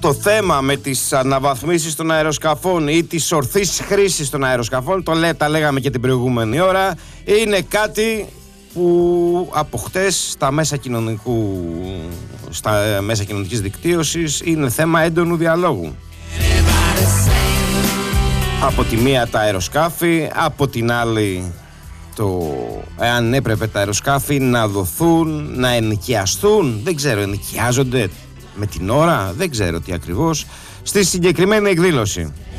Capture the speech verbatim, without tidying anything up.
το θέμα με τις αναβαθμίσεις των αεροσκαφών ή της ορθής χρήσης των αεροσκαφών, το λέ, τα λέγαμε και την προηγούμενη ώρα, είναι κάτι που από χτες στα μέσα, κοινωνικού, στα μέσα κοινωνικής δικτύωσης είναι θέμα έντονου διαλόγου. Από τη μία τα αεροσκάφη, από την άλλη το εάν έπρεπε τα αεροσκάφη να δοθούν, να ενοικιαστούν, δεν ξέρω, ενοικιάζονται με την ώρα, δεν ξέρω τι ακριβώς, στη συγκεκριμένη εκδήλωση.